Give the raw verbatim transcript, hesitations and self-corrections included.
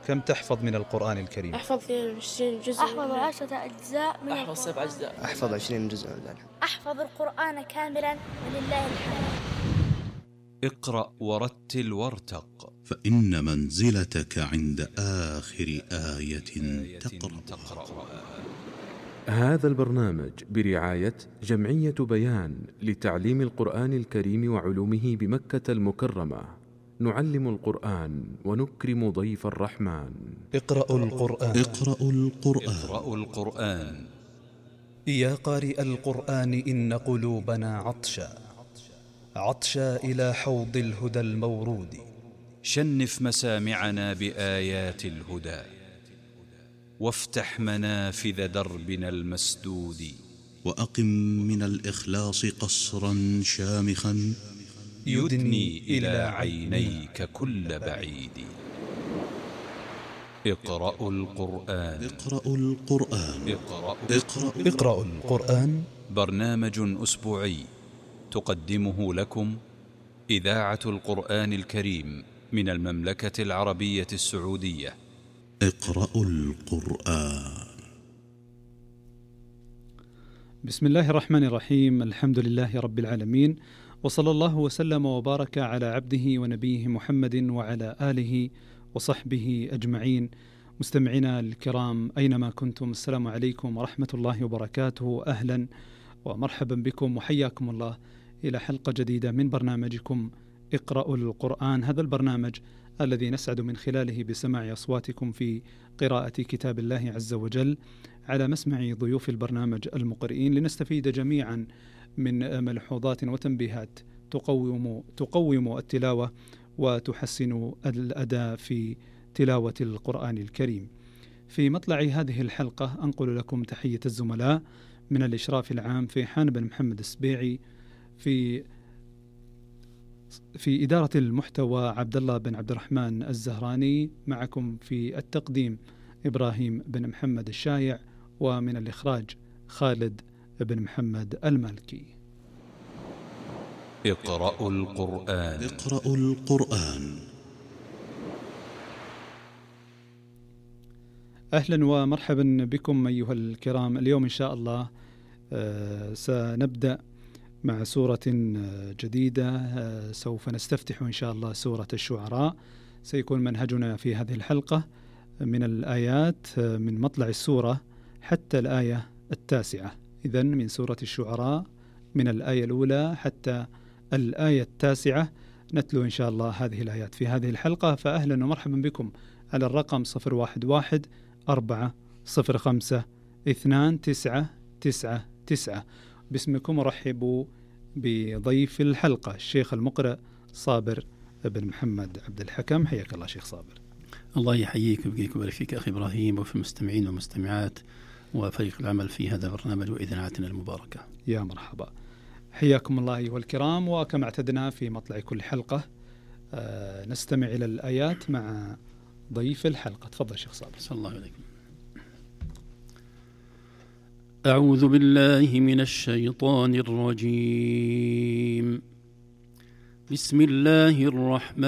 كم تحفظ من القرآن الكريم؟ أحفظ عشرين جزء. أحفظ عشرة أجزاء من أحفظ سبع أجزاء. أحفظ عشرين جزء. أحفظ القرآن كاملا ولله الحمد. اقرأ ورتل وارتق، فإن منزلتك عند آخر آية تقرأها. هذا البرنامج برعاية جمعية بيان لتعليم القرآن الكريم وعلومه بمكة المكرمة. نعلم القرآن ونكرم ضيف الرحمن. اقرأوا القرآن. اقرأوا القرآن. اقرأوا القرآن. يا قارئ القرآن إن قلوبنا عطشا عطشا إلى حوض الهدى المورود. شنف مسامعنا بآيات الهدى، وافتح منافذ دربنا المسدود. وأقم من الإخلاص قصرا شامخا يدني إلى عينيك كل بعيد. اقرأوا القرآن. اقرأوا القرآن. اقرأوا, اقرأوا. اقرأوا القرآن. برنامج أسبوعي تقدمه لكم إذاعة القرآن الكريم من المملكة العربية السعودية. اقرأوا القرآن. بسم الله الرحمن الرحيم. الحمد لله رب العالمين، وصلى الله وسلم وبارك على عبده ونبيه محمد وعلى آله وصحبه أجمعين. مستمعينا الكرام أينما كنتم، السلام عليكم ورحمة الله وبركاته. أهلا ومرحبا بكم وحياكم الله إلى حلقة جديدة من برنامجكم اقرأوا القرآن. هذا البرنامج الذي نسعد من خلاله بسماع أصواتكم في قراءة كتاب الله عز وجل على مسمع ضيوف البرنامج المقرئين، لنستفيد جميعا من ملحوظات وتنبيهات تقوم تقوم التلاوة وتحسن الأداء في تلاوة القرآن الكريم. في مطلع هذه الحلقة أنقل لكم تحية الزملاء من الإشراف العام في حان بن محمد السبيعي، في في إدارة المحتوى عبد الله بن عبد الرحمن الزهراني، معكم في التقديم إبراهيم بن محمد الشايع، ومن الإخراج خالد بن محمد المالكي. اقرأوا القرآن. اقرأوا القرآن. أهلا ومرحبا بكم أيها الكرام. اليوم إن شاء الله آه سنبدأ مع سورة جديدة. آه سوف نستفتح إن شاء الله سورة الشعراء. سيكون منهجنا في هذه الحلقة من الآيات آه من مطلع السورة حتى الآية التاسعة. إذن من سورة الشعراء من الآية الأولى حتى الآية التاسعة نتلو إن شاء الله هذه الآيات في هذه الحلقة. فأهلا ومرحبا بكم على الرقم صفر واحد واحد أربعة صفر خمسة اثنان تسعة تسعة تسعة. باسمكم رحبوا بضيف الحلقة الشيخ المقرئ صابر بن محمد عبد الحكم. حياك الله شيخ صابر. الله يحييك ويبقيك ويبارك فيك أخي إبراهيم، وفي المستمعين والمستمعات وفريق العمل في هذا البرنامج وإذاعتنا المباركة. يا مرحبا، حياكم الله أيها الكرام. وكما اعتدنا في مطلع كل حلقة آه نستمع إلى الآيات مع ضيف الحلقة. تفضل شيخ صابر. صلى الله عليكم. أعوذ بالله من الشيطان الرجيم. بسم الله الرحمن